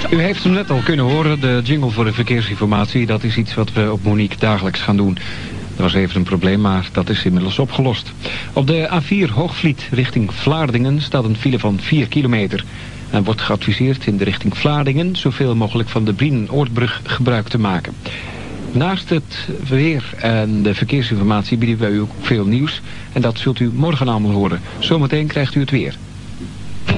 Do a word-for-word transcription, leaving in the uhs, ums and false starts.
U heeft hem net al kunnen horen, de jingle voor de verkeersinformatie. Dat is iets wat we op Monique dagelijks gaan doen. Er was even een probleem, maar dat is inmiddels opgelost. Op de A vier Hoogvliet richting Vlaardingen staat een file van vier kilometer. En wordt geadviseerd in de richting Vlaardingen zoveel mogelijk van de Brienen-Oortbrug gebruik te maken. Naast het weer en de verkeersinformatie bieden wij u ook veel nieuws. En dat zult u morgen allemaal horen. Zometeen krijgt u het weer.